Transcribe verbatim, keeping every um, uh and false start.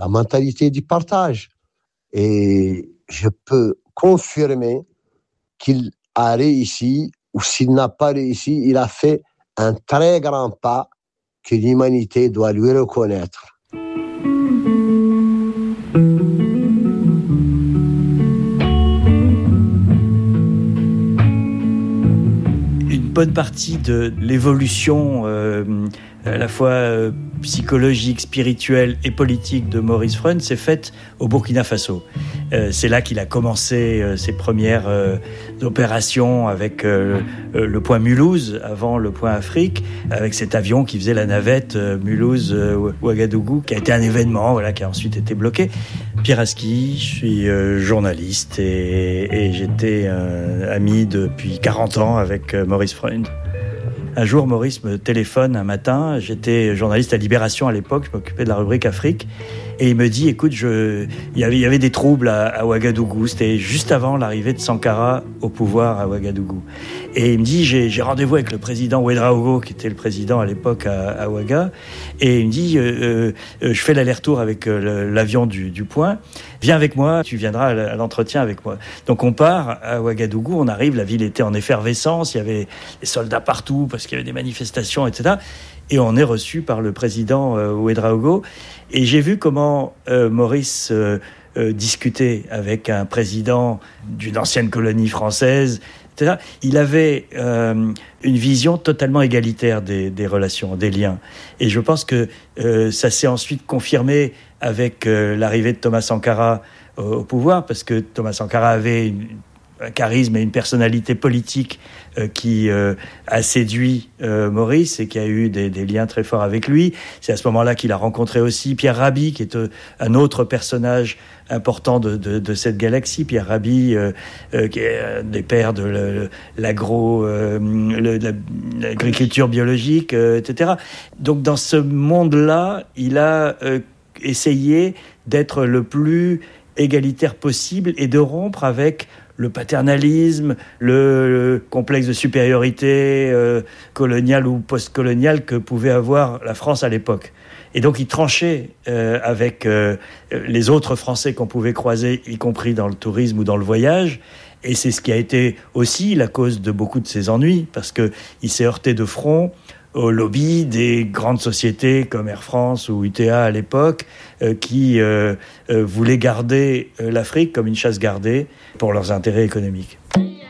la mentalité du partage. Et je peux confirmer qu'il a réussi, ou s'il n'a pas réussi, il a fait un très grand pas que l'humanité doit lui reconnaître. Une bonne partie de l'évolution euh, à la fois euh, psychologique, spirituelle et politique de Maurice Freund s'est faite au Burkina Faso. Euh, c'est là qu'il a commencé euh, ses premières euh, opérations avec euh, le point Mulhouse, avant le point Afrique, avec cet avion qui faisait la navette euh, Mulhouse-Ouagadougou, qui a été un événement, voilà, qui a ensuite été bloqué. Pierre Aski, je suis euh, journaliste et, et j'étais euh, ami depuis quarante ans avec euh, Maurice Freund. Un jour, Maurice me téléphone un matin, j'étais journaliste à Libération à l'époque, je m'occupais de la rubrique Afrique, et il me dit, écoute, je... il y avait, il y avait des troubles à, à Ouagadougou, c'était juste avant l'arrivée de Sankara au pouvoir à Ouagadougou. Et il me dit, j'ai, j'ai rendez-vous avec le président Ouedraogo, qui était le président à l'époque à, à Ouaga, et il me dit, euh, euh, je fais l'aller-retour avec euh, l'avion du, du point, viens avec moi, tu viendras à l'entretien avec moi. Donc on part à Ouagadougou, on arrive, la ville était en effervescence, il y avait des soldats partout, parce qu'il y avait des manifestations, et cetera. Et on est reçu par le président euh, Ouedraogo. Et j'ai vu comment euh, Maurice euh, euh, discutait avec un président d'une ancienne colonie française, et cetera. Il avait euh, une vision totalement égalitaire des, des relations, des liens. Et je pense que euh, ça s'est ensuite confirmé avec euh, l'arrivée de Thomas Sankara au, au pouvoir, parce que Thomas Sankara avait une, un charisme et une personnalité politique euh, qui euh, a séduit euh, Maurice et qui a eu des, des liens très forts avec lui. C'est à ce moment-là qu'il a rencontré aussi Pierre Rabhi, qui est euh, un autre personnage important de, de, de cette galaxie. Pierre Rabhi, euh, euh, qui est un des pères de le, l'agro, euh, le, la, l'agriculture biologique, euh, et cetera. Donc dans ce monde-là, il a euh, essayé d'être le plus égalitaire possible et de rompre avec le paternalisme, le, le complexe de supériorité euh, coloniale ou post-coloniale que pouvait avoir la France à l'époque. Et donc il tranchait euh, avec euh, les autres Français qu'on pouvait croiser, y compris dans le tourisme ou dans le voyage. Et c'est ce qui a été aussi la cause de beaucoup de ses ennuis, parce qu'il s'est heurté de front au lobby des grandes sociétés comme Air France ou U T A à l'époque, euh, qui euh, euh, voulaient garder euh, l'Afrique comme une chasse gardée pour leurs intérêts économiques.